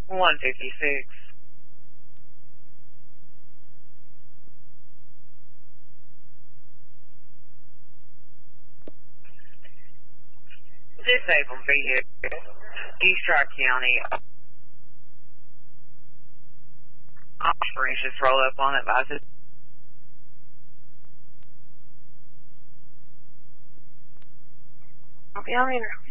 156. Disabled vehicle. East Tri-County. Offspring just roll up on it by the I'll be on